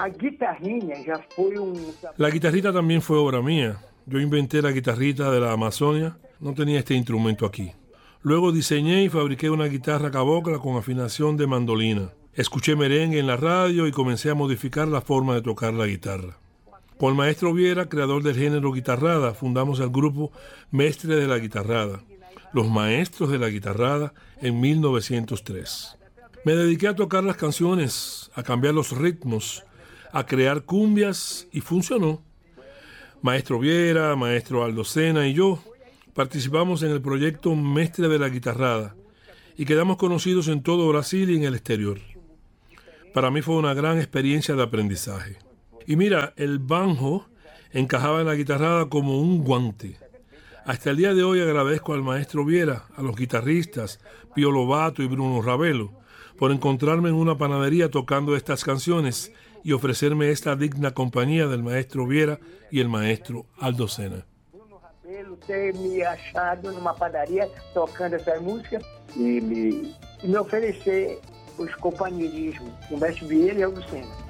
A guitarrinha já foi La guitarrita también fue obra mía. Yo inventé la guitarrita de la Amazonia. No tenía este instrumento aquí. Luego diseñé y fabriqué una guitarra cabocla con afinación de mandolina. Escuché merengue en la radio y comencé a modificar la forma de tocar la guitarra. Con el maestro Viera, creador del género guitarrada, fundamos el grupo Mestre de la Guitarrada, los Maestros de la Guitarrada, en 1903. Me dediqué a tocar las canciones, a cambiar los ritmos, a crear cumbias y funcionó. Maestro Viera, maestro Aldo Sena y yo participamos en el proyecto Mestre de la Guitarrada y quedamos conocidos en todo Brasil y en el exterior. Para mí fue una gran experiencia de aprendizaje. Y mira, el banjo encajaba en la guitarrada como un guante. Hasta el día de hoy agradezco al maestro Viera, a los guitarristas Pío Lobato y Bruno Ravelo, por encontrarme en una panadería tocando estas canciones y ofrecerme esta digna compañía del maestro Viera y el maestro Aldo Sena. Bruno Ravelo ter me achado numa padaria tocando essa música e me oferecer os companheirismos, o mestre Vieira e Aldo Sena.